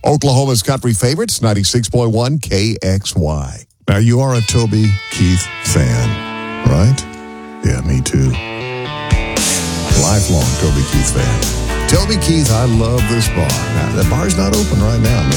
Oklahoma's country favorites, 96.1 KXY. Now, you are a Toby Keith fan, right? Yeah, me too. Lifelong Toby Keith fan. Toby Keith, I love this bar. Now, the bar's not open right now.